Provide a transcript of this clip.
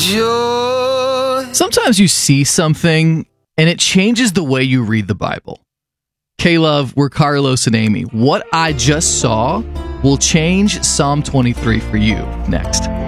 joy. Sometimes you see something and it changes the way you read the Bible. K-Love, we're Carlos and Amy. What I just saw will change Psalm 23 for you next.